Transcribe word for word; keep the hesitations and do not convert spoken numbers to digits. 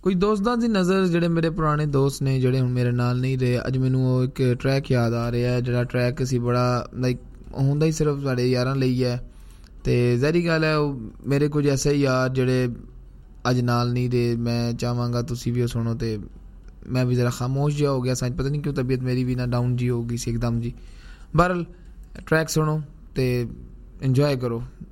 ਕੁਝ ਦੋਸਤਾਂ ਦੀ ਨਜ਼ਰ ਜਿਹੜੇ ਮੇਰੇ ਪੁਰਾਣੇ ਦੋਸਤ ਨੇ ਜਿਹੜੇ ਹੁਣ ਮੇਰੇ ਨਾਲ ਨਹੀਂ ਰਹੇ, ਅੱਜ ਮੈਨੂੰ ਉਹ ਇੱਕ ਟਰੈਕ ਯਾਦ ਆ ਰਿਹਾ ਜਿਹੜਾ ਟਰੈਕ ਸੀ ਬੜਾ ਲਾਈਕ ਹੁੰਦਾ ਹੀ ਸਿਰਫ ਸਾਡੇ ਯਾਰਾਂ ਲਈ ਹੈ। ਅਤੇ ਜ਼ਾਹਰੀ ਗੱਲ ਹੈ ਉਹ ਮੇਰੇ ਕੁਝ ਐਸੇ ਯਾਰ ਜਿਹੜੇ ਅੱਜ ਨਾਲ ਨਹੀਂ ਰਹੇ, ਮੈਂ ਚਾਹਵਾਂਗਾ ਤੁਸੀਂ ਵੀ ਉਹ ਸੁਣੋ। ਅਤੇ ਮੈਂ ਵੀ ਜ਼ਰਾ ਖਾਮੋਸ਼ ਜਿਹਾ ਹੋ ਗਿਆ ਸਾਂ, ਪਤਾ ਨਹੀਂ ਕਿਉਂ ਤਬੀਅਤ ਮੇਰੀ ਵੀ ਨਾ ਡਾਊਨ ਜੀ ਹੋ ਗਈ ਸੀ ਇੱਕਦਮ ਜੀ। ਬਹਰਹਾਲ ਟਰੈਕ ਸੁਣੋ ਅਤੇ ਇੰਜੋਏ ਕਰੋ।